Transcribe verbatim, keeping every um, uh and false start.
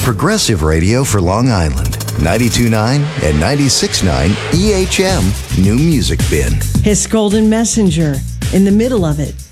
Progressive radio for Long Island. ninety-two point nine and ninety-six point nine E H M New Music Bin. His Golden Messenger in the middle of it.